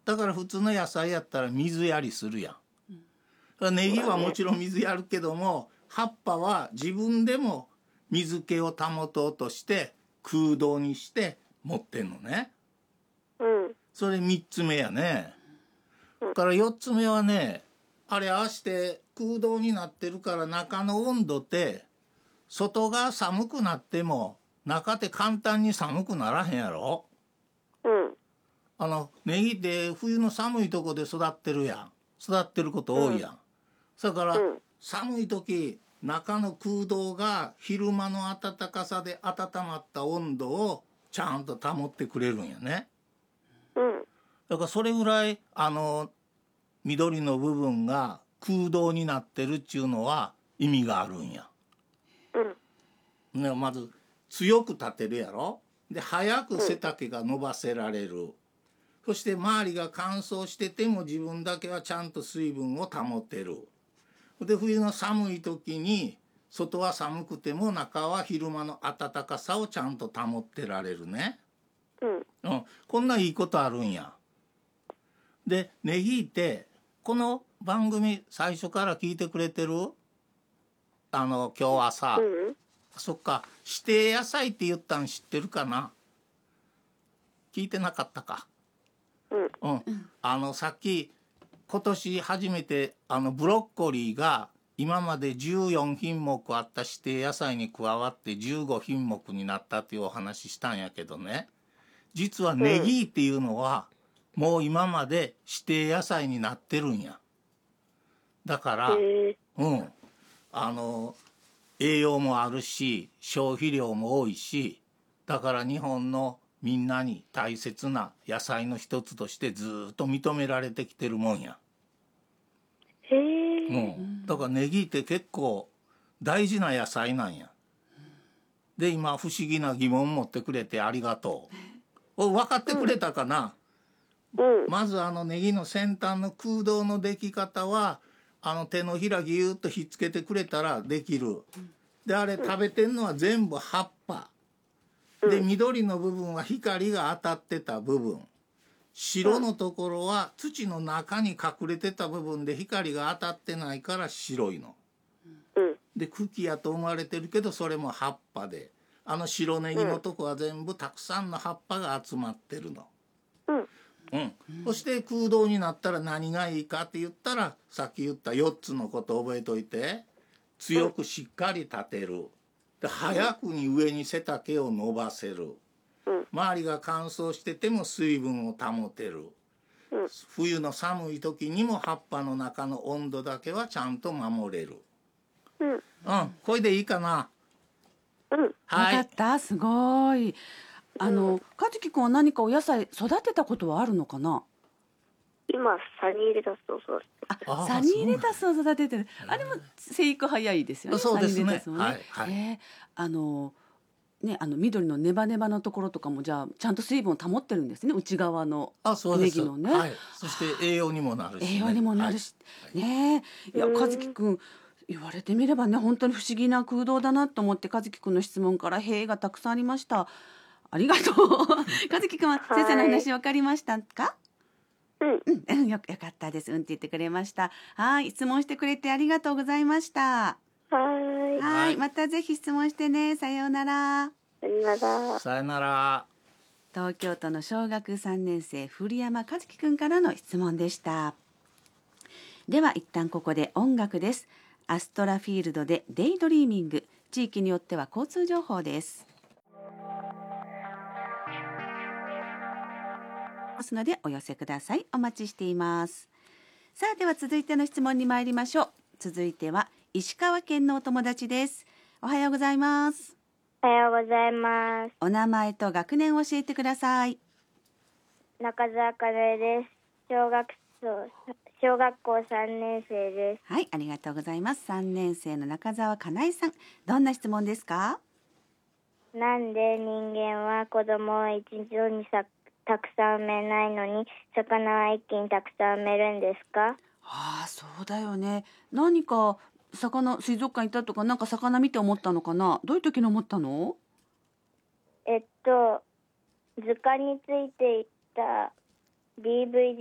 だから普通の野菜やったら水やりするやん。ネギはもちろん水やるけども、葉っぱは自分でも水気を保とうとして空洞にして持ってんのね。それ3つ目やね。だから4つ目はね、あれああして空洞になってるから中の温度って外が寒くなっても中って簡単に寒くならへんやろ。ネギって冬の寒いとこで育ってること多いやん。だから寒い時中の空洞が昼間の暖かさで温まった温度をちゃんと保ってくれるんやね。だからそれぐらい緑の部分が空洞になってるっちゅうのは意味があるんや。まず強く立てるやろ。で早く背丈が伸ばせられる。そして周りが乾燥してても自分だけはちゃんと水分を保てる。で冬の寒い時に外は寒くても中は昼間の暖かさをちゃんと保ってられるね。こんないいことあるんや。でネギってこの番組最初から聞いてくれてる？今日朝、そっか、指定野菜って言ったん知ってるかな？聞いてなかったか。さっき今年初めてブロッコリーが今まで14品目あった指定野菜に加わって15品目になったっていうお話したんやけどね、実はネギっていうのはもう今まで指定野菜になってるんや。だから栄養もあるし消費量も多いし、だから日本のみんなに大切な野菜の一つとしてずっと認められてきてるもんや。だからネギって結構大事な野菜なんや。で今不思議な疑問持ってくれてありがとう。分かってくれたかな？まずネギの先端の空洞のでき方は手のひらぎゅーっとひっつけてくれたらできる。であれ食べてんのは全部葉っぱで、緑の部分は光が当たってた部分、白のところは土の中に隠れてた部分で光が当たってないから白いの。で茎やと思われてるけどそれも葉っぱで、白ネギのとこは全部たくさんの葉っぱが集まってるの。そして空洞になったら何がいいかって言ったら、さっき言った4つのこと覚えといて。強くしっかり立てる。で早くに上に背丈を伸ばせる。周りが乾燥してても水分を保てる。冬の寒い時にも葉っぱの中の温度だけはちゃんと守れる。これでいいかな。 はい、分かった。すごい。和樹くんは何かお野菜育てたことはあるのかな？ 今サニーレタスを育ててる。 サニーレタスを育ててる。あれも生育早いですよね。 そうですね。 サニーレタスもね。緑のネバネバのところとかもじゃあちゃんと水分を保ってるんですね。内側のネギのね。 そして栄養にもなるし、 栄養にもなるし、ね。いや和樹くん言われてみればね、本当に不思議な空洞だなと思って、和樹くんの質問からへがたくさんありました。ありがとう。和樹くんは先生の話分かりましたか？よかったです。って言ってくれました。はい、質問してくれてありがとうございました。はい、またぜひ質問してね。さようなら。 さよなら。 東京都の小学3年生古山和樹くんからの質問でした。では一旦ここで音楽です。アストラフィールドでデイドリーミング。地域によっては交通情報です。ますのでお寄せください。お待ちしています。さあでは続いての質問に参りましょう。続いては石川県のお友達です。おはようございます。 おはようございます。 お名前と学年を教えてください。 中澤かなえです。小学校3年生です。 はい、ありがとうございます。3年生の中澤かなえさん、どんな質問ですか？ なんで人間は子供を一度にたくさん産めないのに魚は一気にたくさん産めるんですか？ そうだよね。何か水族館行ったとか、なんか魚見て思ったのかな？どういう時に思ったの？ 図鑑についていた DVD